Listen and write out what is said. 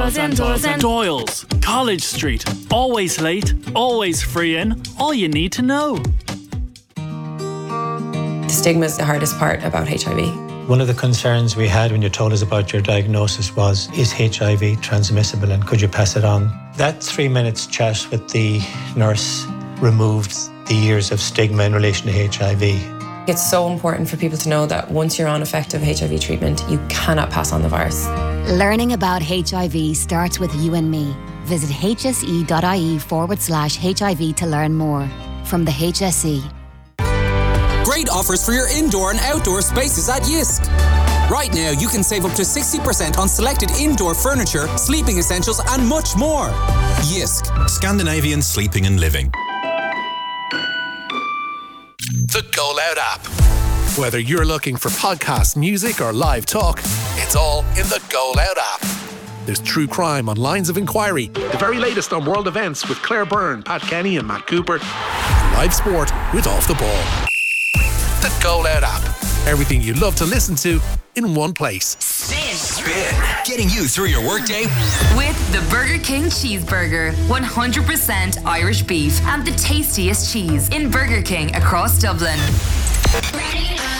Doyle's, College Street. Always late, always free in. All you need to know. The stigma is the hardest part about HIV. One of the concerns we had when you told us about your diagnosis was, is HIV transmissible and could you pass it on? That 3 minutes chat with the nurse removed the years of stigma in relation to HIV. It's so important for people to know that once you're on effective HIV treatment, you cannot pass on the virus. Learning about HIV starts with you and me. Visit hse.ie/HIV to learn more. From the HSE. Great offers for your indoor and outdoor spaces at Jysk. Right now, you can save up to 60% on selected indoor furniture, sleeping essentials, and much more. Jysk. Scandinavian sleeping and living. The Go Loud app. Whether you're looking for podcasts, music, or live talk, it's all in the Go Loud app. There's true crime on Lines of Inquiry, the very latest on world events with Claire Byrne, Pat Kenny, and Matt Cooper, and live sport with Off the Ball. The Go Loud app. Everything you love to listen to in one place. Spin. Getting you through your workday with the Burger King Cheeseburger. 100% Irish beef and the tastiest cheese in Burger King across Dublin. Ready?